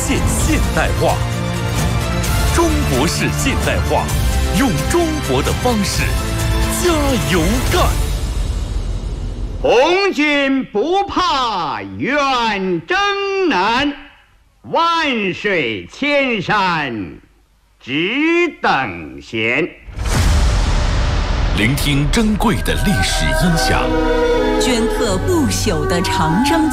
现现代化。中国式现代化，用中国的方式加油干！ 红军不怕远征难，万水千山只等闲。 聆听珍贵的历史音响， 镌刻不朽的长征